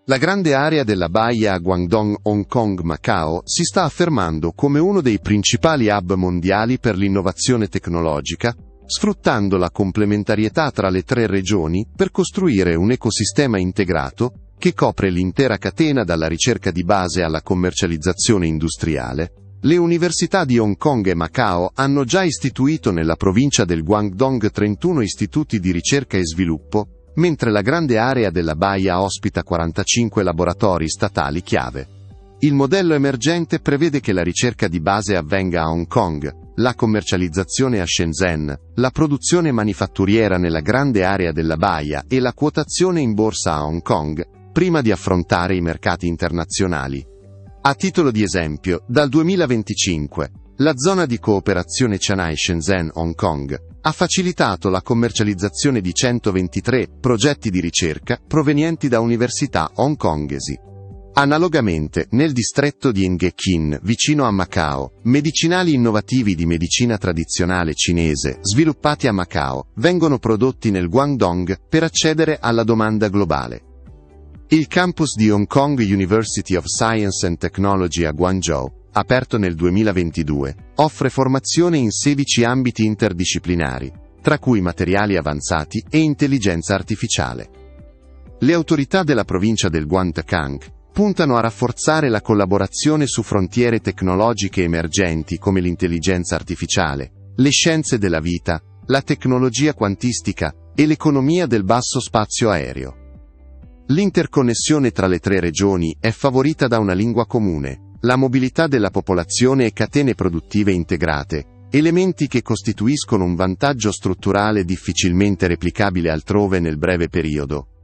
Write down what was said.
La grande area della baia Guangdong Hong Kong Macao si sta affermando come uno dei principali hub mondiali per l'innovazione tecnologica, sfruttando la complementarietà tra le tre regioni per costruire un ecosistema integrato che copre l'intera catena dalla ricerca di base alla commercializzazione industriale. Le università di Hong Kong e Macao hanno già istituito nella provincia del Guangdong 31 istituti di ricerca e sviluppo, mentre la grande area della baia ospita 45 laboratori statali chiave. Il modello emergente prevede che la ricerca di base avvenga a Hong Kong, la commercializzazione a Shenzhen, la produzione manifatturiera nella grande area della baia e la quotazione in borsa a Hong Kong, prima di affrontare i mercati internazionali. A titolo di esempio, dal 2025, la zona di cooperazione Shanghai-Shenzhen-Hong Kong ha facilitato la commercializzazione di 123 progetti di ricerca provenienti da università hongkongesi. Analogamente, nel distretto di Engekin, vicino a Macao, medicinali innovativi di medicina tradizionale cinese, sviluppati a Macao, vengono prodotti nel Guangdong per accedere alla domanda globale. Il campus di Hong Kong University of Science and Technology a Guangzhou, aperto nel 2022, offre formazione in 16 ambiti interdisciplinari, tra cui materiali avanzati e intelligenza artificiale. Le autorità della provincia del Guangdong puntano a rafforzare la collaborazione su frontiere tecnologiche emergenti come l'intelligenza artificiale, le scienze della vita, la tecnologia quantistica e l'economia del basso spazio aereo. L'interconnessione tra le tre regioni è favorita da una lingua comune, la mobilità della popolazione e catene produttive integrate, elementi che costituiscono un vantaggio strutturale difficilmente replicabile altrove nel breve periodo.